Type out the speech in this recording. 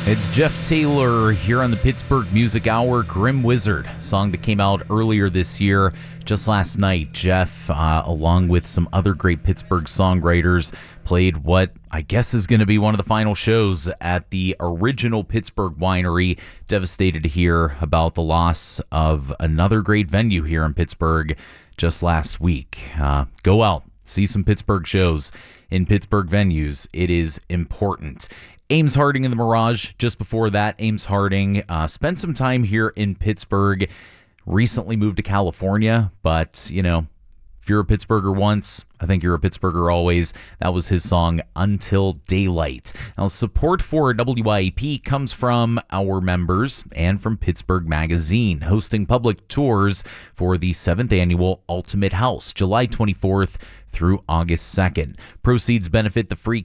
It's Jeff Taylor here on the Pittsburgh Music Hour. Grim Wizard, song that came out earlier this year. Just last night, Jeff, along with some other great Pittsburgh songwriters, played what I guess is going to be one of the final shows at the original Pittsburgh Winery. Devastated to hear about the loss of another great venue here in Pittsburgh just last week. Go out, see some Pittsburgh shows in Pittsburgh venues. It is important. Ames Harding in the Mirage. Just before that, Ames Harding spent some time here in Pittsburgh, recently moved to California, but, you know, if you're a Pittsburgher once, I think you're a Pittsburgher always. That was his song, Until Daylight. Now, support for WIAP comes from our members and from Pittsburgh Magazine, hosting public tours for the 7th annual Ultimate House, July 24th through August 2nd. Proceeds benefit the Free